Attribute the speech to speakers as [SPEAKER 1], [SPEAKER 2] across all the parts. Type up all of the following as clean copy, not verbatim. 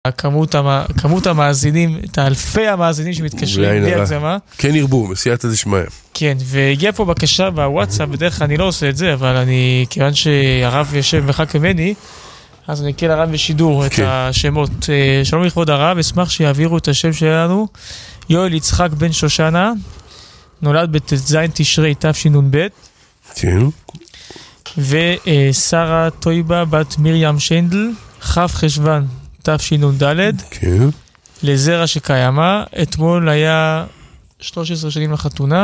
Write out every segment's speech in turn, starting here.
[SPEAKER 1] כמות המאזינים, את האלפי המאזינים שמתקשרים בלי הגזמה.
[SPEAKER 2] כן ירבו, בסייעתא דשמיא.
[SPEAKER 1] כן, והגיע פה בקשה בוואטסאפ, בדרך כלל אני לא עושה את זה, אבל אני, כיוון שהרב יושב מרחק ממני, אז אני אקריא לרב בשידור את השמות. שלום לכבוד הרב, אשמח שיעבירו את השם שלנו. יואל יצחק בן שושנה, נולד בט"ז תשרי תשנ"ב.
[SPEAKER 2] כן.
[SPEAKER 1] ושרה טויבה בת מרים שיינדל, כ' חשוון תשנ"ד.
[SPEAKER 2] כן.
[SPEAKER 1] לזרע שקיימה. אתמול היה 13 שנים לחתונה,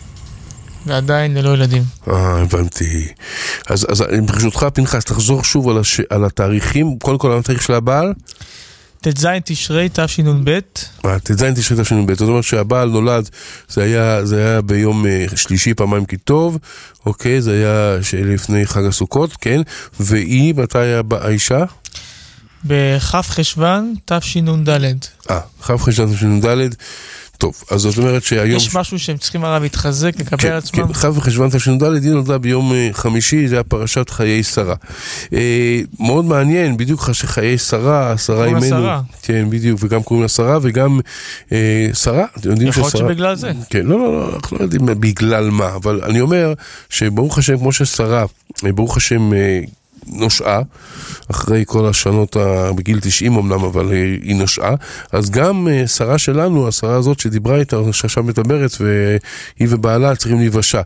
[SPEAKER 1] ועדיין ללא ילדים.
[SPEAKER 2] הבנתי. אז ברשותך פנחס, תחזור שוב על התאריכים, קודם כל על התאריך של הבעל.
[SPEAKER 1] ט"ז תשרי תשנ"ב.
[SPEAKER 2] ט"ז תשרי תשנ"ב, זאת אומרת שהבעל נולד, זה היה ביום שלישי פעמיים כי טוב, אוקיי, זה היה לפני חג הסוכות, כן, והיא, מתי היה האישה?
[SPEAKER 1] בכ' חשוון תשנ"ד.
[SPEAKER 2] כ' חשוון תשנ"ד. טוב, אז זאת אומרת שהיום...
[SPEAKER 1] יש משהו שהם צריכים הרב להתחזק, לקבל על עצמם?
[SPEAKER 2] כן, כ' חשוון תשנ"ד, היא נולדה ביום חמישי, זה היה פרשת חיי שרה. מאוד מעניין, בדיוק חיי שרה, שרה אימנו. כן, בדיוק, וגם קוראים לה שרה, וגם שרה.
[SPEAKER 1] יכול להיות שבגלל זה.
[SPEAKER 2] כן, לא, אנחנו לא יודעים בגלל מה, אבל אני אומר שברוך השם, כמו ששרה, ברוך השם... נושעה, אחרי כל השנות בגיל 90 אמנם, אבל היא נושעה, אז גם שרה שלנו, השרה הזאת שדיברה איתה, שעכשיו מדברת, והיא ובעלה צריכים להיוושע.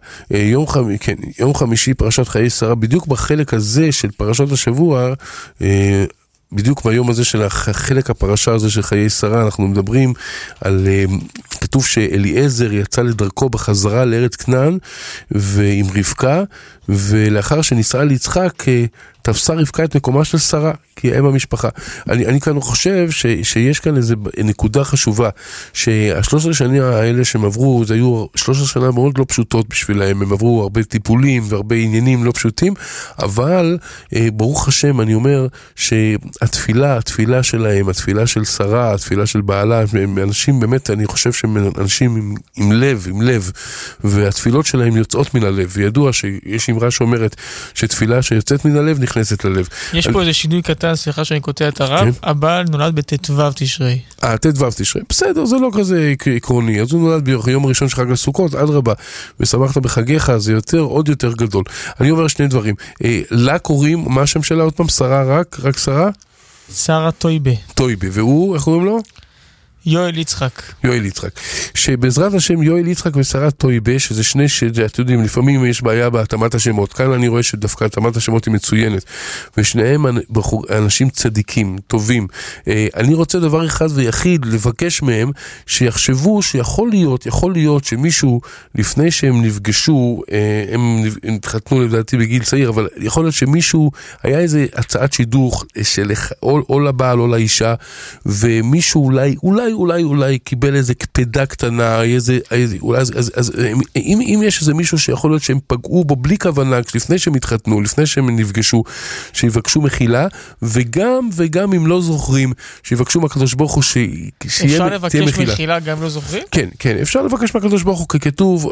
[SPEAKER 2] יום חמישי פרשת חיי שרה, בדיוק בחלק הזה של פרשות השבוע, בדיוק ביום הזה של החלק הפרשה הזה של חיי שרה, אנחנו מדברים על, כתוב שאליעזר יצא לדרכו בחזרה לארץ כנען, ועם רבקה, ולאחר שנישאה ליצחק, תפסה רבקה את מקומה של שרה, כי הם המשפחה. אני כאן חושב שיש כאן איזו נקודה חשובה, שה13 שנים האלה שהם עברו, זה היו 13 שנה מאוד לא פשוטות בשבילהם, הם עברו הרבה טיפולים והרבה עניינים לא פשוטים, אבל ברוך השם, אני אומר שהתפילה שלהם, התפילה של שרה, התפילה של בעלה, הם אנשים באמת, אני חושב שהם אנשים עם לב, והתפילות שלהם יוצאות מן הלב, וידוע שיש אמרה שאומרת שתפילה שיוצאת מן הלב נכנסת ללב.
[SPEAKER 1] יש פה איזה שינוי קטן, סליחה שאני קוטע את הרב, הבעל נולד בט"ו תשרי.
[SPEAKER 2] ט"ו תשרי, בסדר, זה לא כזה עקרוני, אז הוא נולד ביום הראשון של חג הסוכות, אדרבה, ושמחת בחגיך, זה עוד יותר גדול. אני אומר שני דברים, לה קוראים, מה השם שלה עוד פעם? שרה רק שרה?
[SPEAKER 1] שרה טויבה.
[SPEAKER 2] טויבה, והוא, איך קוראים לו?
[SPEAKER 1] יואל יצחק.
[SPEAKER 2] יואל יצחק. שבעזרת השם יואל יצחק ושרה טויבה, שזה שני שאתם יודעים, לפעמים יש בעיה בהתאמת השמות. כאן אני רואה שדווקא התאמת השמות היא מצוינת. ושניהם אנשים צדיקים, טובים. אני רוצה דבר אחד ויחיד, לבקש מהם, שיחשבו שיכול להיות שמישהו, לפני שהם נפגשו, הם התחתנו לדעתי בגיל צעיר, אבל יכול להיות שמישהו, היה איזה הצעת שידוך של או לבעל או לאישה, ומישהו אולי קיבל איזה קפדה קטנה, אז אם יש איזה מישהו שיכול להיות שהם פגעו בו בלי כוונה, לפני שהם התחתנו, לפני שהם נפגשו, שיבקשו מחילה, וגם אם לא זוכרים, שיבקשו מהקדוש ברוך הוא שתהיה מחילה.
[SPEAKER 1] אפשר לבקש מחילה גם לא זוכרים?
[SPEAKER 2] כן, אפשר לבקש מהקדוש ברוך הוא, ככתוב,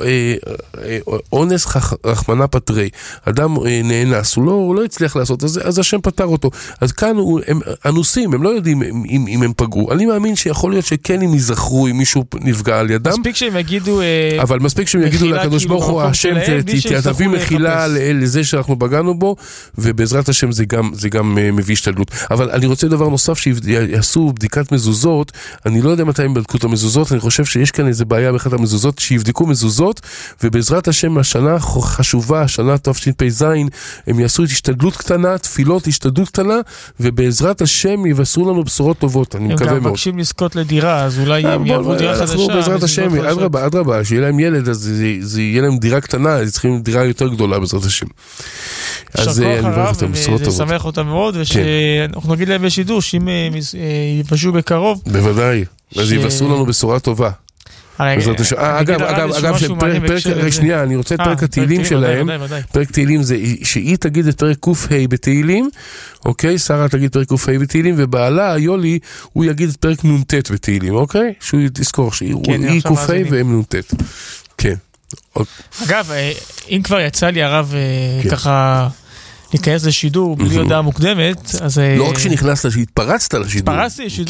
[SPEAKER 2] אונס רחמנא פטרי, אדם נאנס, הוא לא הצליח לעשות, אז השם פטר אותו. אז כאן הם אנוסים, הם לא יודעים אם הם פגעו. אני מאמין שיכול להיות שכן אם יזכרו, אם מישהו נפגע על ידם.
[SPEAKER 1] מספיק שהם יגידו...
[SPEAKER 2] אבל מספיק שהם יגידו לקדוש ברוך הוא, השם תביא מחילה לזה שאנחנו פגענו בו, ובעזרת השם זה גם מביא השתדלות. אבל אני רוצה דבר נוסף, שיעשו בדיקת מזוזות, אני לא יודע מתי הם בדקו את המזוזות, אני חושב שיש כאן איזה בעיה באחת המזוזות, שיבדקו מזוזות, ובעזרת השם השנה חשובה, השנה תשפ"ז, הם יעשו השתדלות קטנה, תפילות השתדלות קטנה, ובעזרת השם יבשרו לנו בשורות טובות, אני מקווה מאוד.
[SPEAKER 1] הם גם מבקשים לזכות לדירה, אז אולי הם יעברו דירה חדשה.
[SPEAKER 2] בעזרת השם, אדרבה, שיהיה להם ילד, אז זה יהיה להם דירה קטנה, אז צריכים דירה יותר גדולה בעזרת השם. אז אני מברך אותם, בשורות טובות.
[SPEAKER 1] זה שמח אותם מאוד, ושאנחנו נגיד להם בשידור, שאם יפשו בקרוב.
[SPEAKER 2] בוודאי, אז יבשרו לנו בשורה טובה. אגב, שנייה, אני רוצה את פרק התהילים שלהם, פרק תהילים זה שהיא תגיד את פרק ק"ה בתהילים, אוקיי, שרה תגיד פרק ק"ה בתהילים, ובעלה, יולי, הוא יגיד את פרק נ"ט בתהילים, אוקיי? שהוא תזכור שהיא ק"ה והם נ"ט. כן.
[SPEAKER 1] אגב, אם כבר יצא לי הרב ככה להיכנס לשידור בלי הודעה מוקדמת, אז...
[SPEAKER 2] לא רק שנכנסת, שהתפרצת לשידור.
[SPEAKER 1] התפרצתי לשידור.